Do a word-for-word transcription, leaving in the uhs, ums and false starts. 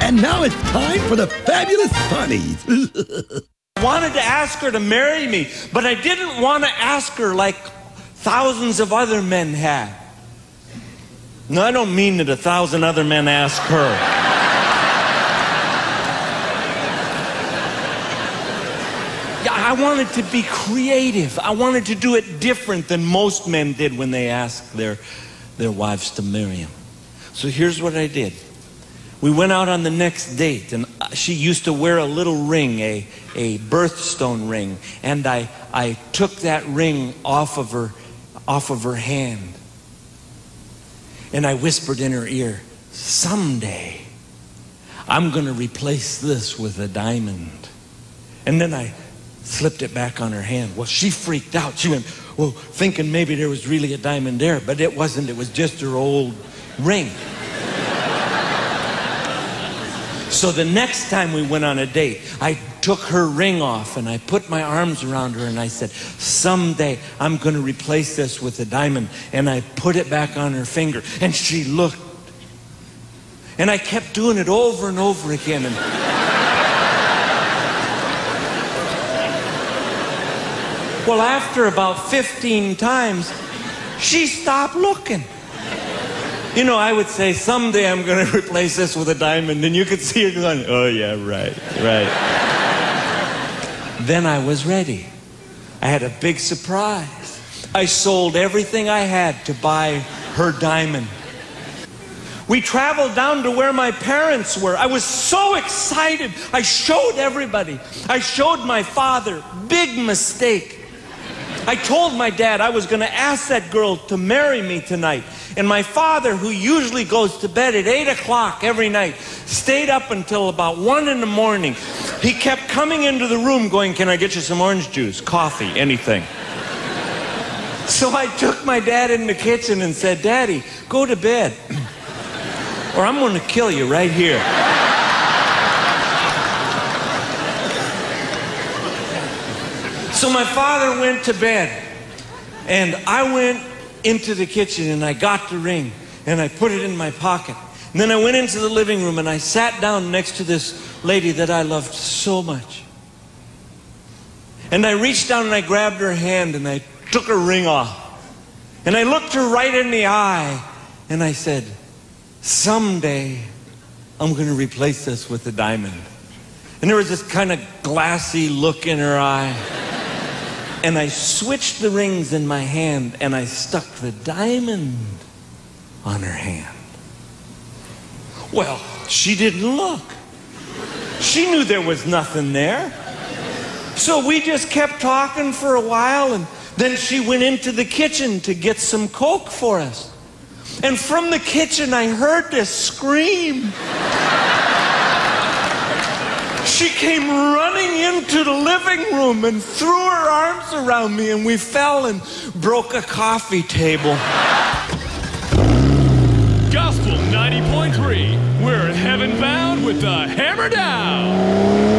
And now it's time for the Fabulous Funnies. I wanted to ask her to marry me, but I didn't want to ask her like thousands of other men had. No, I don't mean that a thousand other men ask her. Yeah, I wanted to be creative. I wanted to do it different than most men did when they asked their, their wives to marry them. So here's what I did. We went out on the next date, and she used to wear a little ring, a, a birthstone ring, and I, I took that ring off of her, off of her hand, and I whispered in her ear, someday I'm going to replace this with a diamond. And then I slipped it back on her hand. Well, she freaked out. She went, well, thinking maybe there was really a diamond there, but it wasn't. It was just her old ring. So the next time we went on a date, I took her ring off and I put my arms around her and I said, someday I'm going to replace this with a diamond. And I put it back on her finger and she looked. And I kept doing it over and over again. And well, after about fifteen times, she stopped looking. You know, I would say, someday I'm going to replace this with a diamond, and you could see her going, oh, yeah, right, right. Then I was ready. I had a big surprise. I sold everything I had to buy her diamond. We traveled down to where my parents were. I was so excited. I showed everybody. I showed my father. Big mistake. I told my dad I was going to ask that girl to marry me tonight. And my father, who usually goes to bed at eight o'clock every night, stayed up until about one in the morning. He kept coming into the room going, can I get you some orange juice, coffee, anything? So I took my dad in the kitchen and said, Daddy, go to bed, or I'm going to kill you right here. So my father went to bed, and I went into the kitchen, and I got the ring, and I put it in my pocket. And then I went into the living room, and I sat down next to this lady that I loved so much. And I reached down, and I grabbed her hand, and I took her ring off. And I looked her right in the eye, and I said, someday I'm going to replace this with a diamond. And there was this kind of glassy look in her eye. And I switched the rings in my hand and I stuck the diamond on her hand. Well, she didn't look. She knew there was nothing there. So we just kept talking for a while, and then she went into the kitchen to get some Coke for us. And from the kitchen I heard this scream. She came running into the living room and threw her arms around me, and we fell and broke a coffee table. Gospel ninety point three. We're heaven bound with the hammer down.